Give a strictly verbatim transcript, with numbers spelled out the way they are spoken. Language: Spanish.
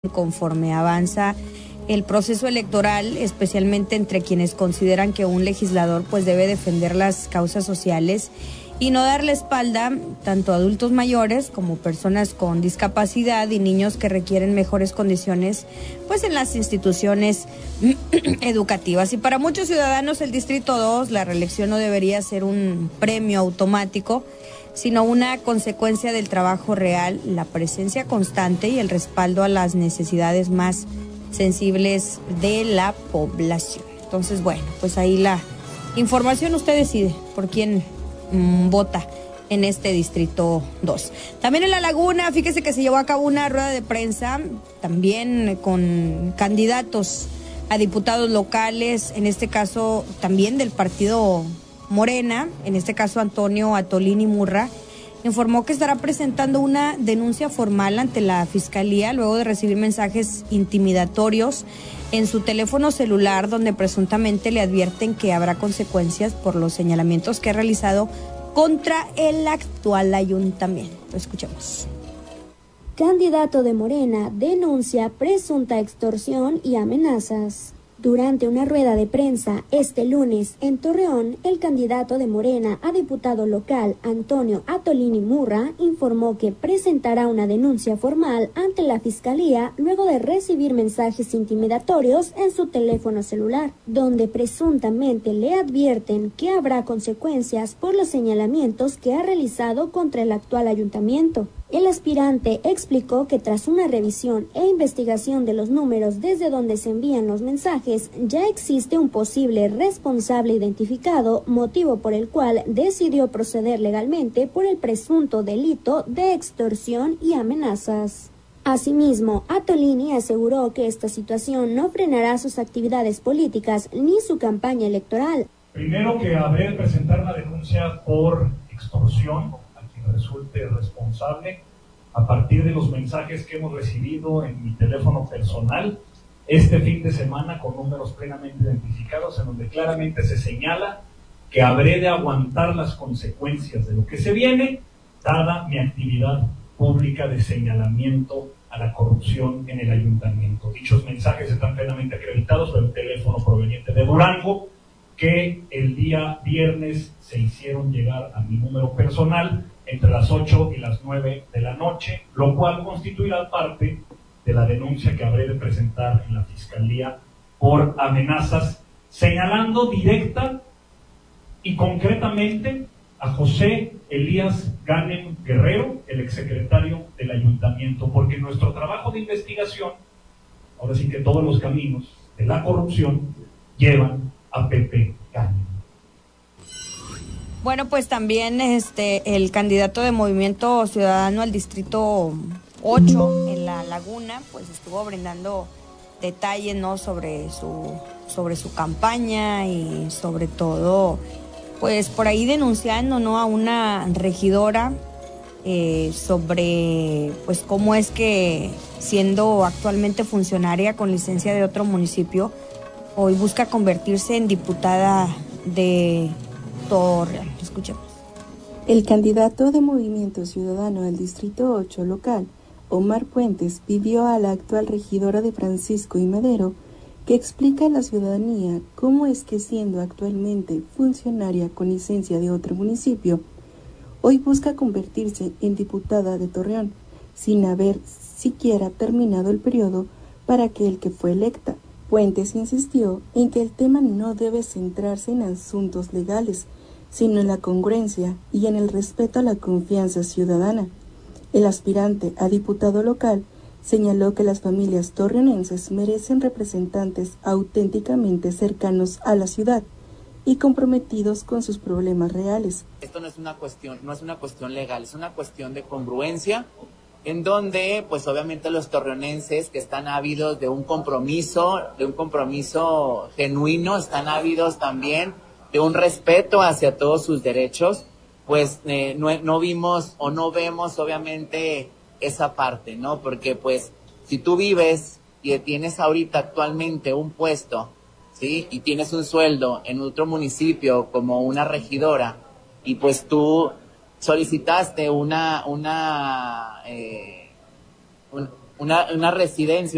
conforme avanza el proceso electoral, especialmente entre quienes consideran que un legislador pues debe defender las causas sociales y no darle espalda tanto a adultos mayores como personas con discapacidad y niños que requieren mejores condiciones pues en las instituciones educativas. Y para muchos ciudadanos el Distrito dos, la reelección no debería ser un premio automático, sino una consecuencia del trabajo real, la presencia constante y el respaldo a las necesidades más sensibles de la población. Entonces, bueno, pues ahí la información, usted decide por quién mmm, vota en este Distrito dos. También en La Laguna, fíjese que se llevó a cabo una rueda de prensa, también con candidatos a diputados locales, en este caso también del partido Morena, en este caso Antonio Atolini Murra, informó que estará presentando una denuncia formal ante la Fiscalía luego de recibir mensajes intimidatorios en su teléfono celular donde presuntamente le advierten que habrá consecuencias por los señalamientos que ha realizado contra el actual ayuntamiento. Escuchemos. Candidato de Morena denuncia presunta extorsión y amenazas. Durante una rueda de prensa este lunes en Torreón, el candidato de Morena a diputado local, Antonio Atolini Murra, informó que presentará una denuncia formal ante la Fiscalía luego de recibir mensajes intimidatorios en su teléfono celular, donde presuntamente le advierten que habrá consecuencias por los señalamientos que ha realizado contra el actual ayuntamiento. El aspirante explicó que tras una revisión e investigación de los números desde donde se envían los mensajes, ya existe un posible responsable identificado, motivo por el cual decidió proceder legalmente por el presunto delito de extorsión y amenazas. Asimismo, Atolini aseguró que esta situación no frenará sus actividades políticas ni su campaña electoral. Primero, que habré de presentar una denuncia por extorsión resulte responsable a partir de los mensajes que hemos recibido en mi teléfono personal este fin de semana con números plenamente identificados en donde claramente se señala que habré de aguantar las consecuencias de lo que se viene dada mi actividad pública de señalamiento a la corrupción en el ayuntamiento. Dichos mensajes están plenamente acreditados por el teléfono proveniente de Durango que el día viernes se hicieron llegar a mi número personal entre las ocho y las nueve de la noche, lo cual constituirá parte de la denuncia que habré de presentar en la Fiscalía por amenazas, señalando directa y concretamente a José Elías Ganem Guerrero, el exsecretario del ayuntamiento, porque nuestro trabajo de investigación, ahora sí que todos los caminos de la corrupción llevan a Pepe Ganem. Bueno, pues también este el candidato de Movimiento Ciudadano al Distrito ocho en La Laguna, pues estuvo brindando detalles, ¿no?, sobre su sobre su campaña y sobre todo, pues por ahí denunciando, ¿no?, a una regidora eh, sobre, pues cómo es que siendo actualmente funcionaria con licencia de otro municipio, hoy busca convertirse en diputada de Torreón. Escuchemos. El candidato de Movimiento Ciudadano al Distrito ocho local, Omar Puentes, pidió a la actual regidora de Francisco y Madero que explique a la ciudadanía cómo es que siendo actualmente funcionaria con licencia de otro municipio, hoy busca convertirse en diputada de Torreón, sin haber siquiera terminado el periodo para que el que fue electa. Puentes insistió en que el tema no debe centrarse en asuntos legales, sino en la congruencia y en el respeto a la confianza ciudadana. El aspirante a diputado local señaló que las familias torreonenses merecen representantes auténticamente cercanos a la ciudad y comprometidos con sus problemas reales. Esto no es una cuestión, no es una cuestión legal, es una cuestión de congruencia, en donde, pues obviamente los torreonenses que están ávidos de un compromiso, de un compromiso genuino, están ávidos también de un respeto hacia todos sus derechos, pues eh, no, no vimos o no vemos obviamente esa parte, ¿no? Porque pues si tú vives y tienes ahorita actualmente un puesto, ¿sí?, y tienes un sueldo en otro municipio como una regidora, y pues tú solicitaste una, una, eh, un, una, una residencia